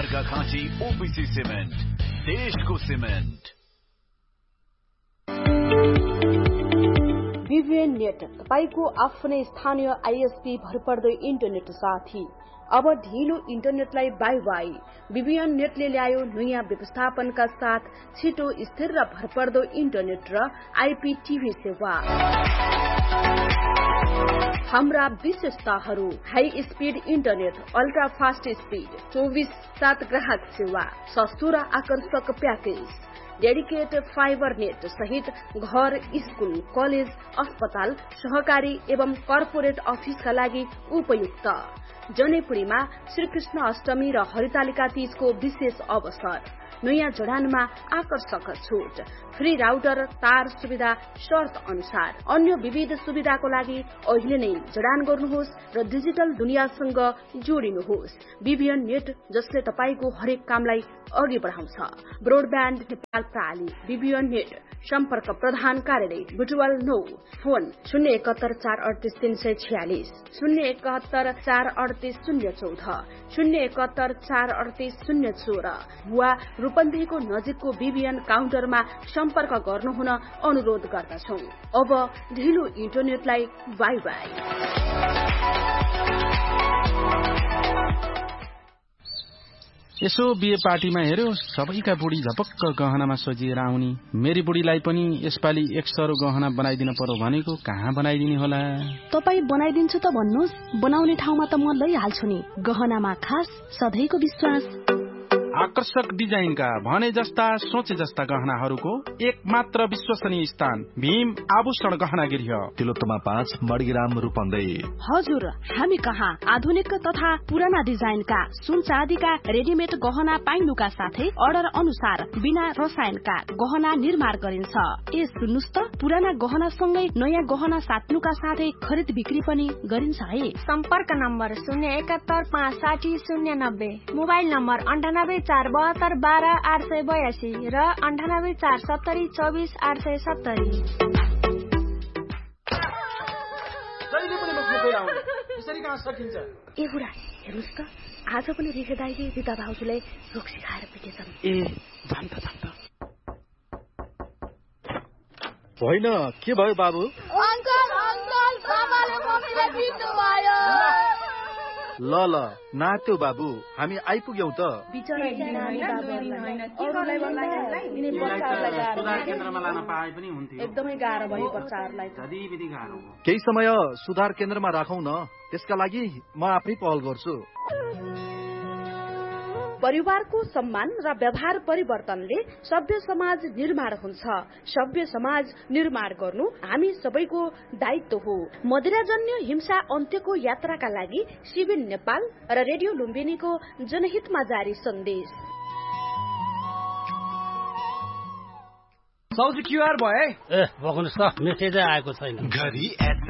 Arghakhanchi OPC cement, देशको cement. BBN net, तपाईको आफ्नै स्थानीय आईएसपी भरपर्दो इन्टरनेट साथी। अब ढिलो इन्टरनेटलाई बाई बाई। बीबीएन नेटले ल्यायो नयाँ व्यवस्थापनका साथ छिटो, स्थिर र भरपर्दो इन्टरनेट र आईपीटीभी सेवा। हाम्रा विशेषताहरू: high speed internet, ultra fast speed, 24/7 ग्राहक सेवा, सस्तो र आकर्षक प्याकेज, डेडिकेटेड फाइबर नेट सहित घर, स्कूल, कलेज, अस्पताल, सहकारी एवं कर्पोरेट अफिसका लागि उपयुक्त। जनेपुरीमा श्रीकृष्ण अष्टमी र हरितालिका तीजको विशेष अवसर। नयाँ जडानमा आकर्षक छुट, फ्री राउटर, तार सुविधा शर्त अनुसार। अन्य विविध सुविधाको लागि अहिले नै जडान गर्नुहोस् र डिजिटल दुनियाँसँग जोडिनुहोस्। बीबीएन नेट, जसले तपाईको हरेक कामलाई अघि बढाउँछ। ब्रोडब्यान्ड नेपाल प्रणाली बीबीएन नेट। सम्पर्क प्रधान कार्यालय बुटवल 9, फोन 071 438 346, 071 438 014, वा रूपन्देहीको नजिकको बीबीएन काउन्टरमा सम्पर्क गर्नुहुन अनुरोध गर्दछौं। अब ढिलो इन्टरनेटलाई बाई बाई। यसो बिहे पार्टीमा हेर्यो, सबैका बुढी झपक्क गहनामा सजिएर आउने। मेरी बुढीलाई पनि यसपालि एक सरो गहना बनाइदिन पर्यो भनेको, कहाँ बनाइदिने होला? तपाई बनाइदिन्छु त भन्नुहोस्, बनाउने ठाउँमा त म लैहाल्छु नि। गहनामा खास सधैँको विश्वास। आकर्षक डिजाइनका, भने जस्ता सोचे जस्ता गहनाहरूको एक मात्र विश्वसनीय स्थान भीम आभूषण गहना गृह, तिलोत्तमा 5, मडग्राम, रूपन्देही। हजुर, हामी कहाँ आधुनिक तथा पुराना डिजाइनका सुन चाँदीका रेडिमेड गहना पाइनुका साथै अर्डर अनुसार बिना रसायनका गहना निर्माण गरिन्छ। ए सुन्नुस् त, पुराना गहना सँगै नयाँ गहना साट्नुका साथै खरिद बिक्री पनि गरिन्छ है। सम्पर्क नम्बर 071 560 090, मोबाइल नम्बर 98 472 12 882 र 98 470 24 870। ए बुढा, हेर्नुहोस् त, आज पनि रिखे दाइले रिता भाउजूलाई रोक्सी खाएर पिटेछन्। ए जान त होइन, के भयो बाबु? अंकल सामाले मम्मीलाई पिट्नु भयो। ल नाच्यो बाबु, हामी आइपुग्यौं त। केन्द्रमा लान पाए पनि हुन्थ्यो। एकदमै गाह्रो भयो बच्चाहरूलाई। केही समय सुधार केन्द्रमा राखौं न, त्यसका लागि म आफै पहल गर्छु। परिवारको सम्मान र व्यवहार परिवर्तनले सभ्य समाज निर्माण हुन्छ। सभ्य समाज निर्माण गर्नु हामी सबैको दायित्व हो। मदिराजन्य हिंसा अन्त्यको यात्राका लागि सिबिन नेपाल र रेडियो लुम्बिनीको जनहितमा जारी सन्देश। सौजी क्युआर भयो है? ए बग्नुस् त, मेसेजै आएको छैन। घरी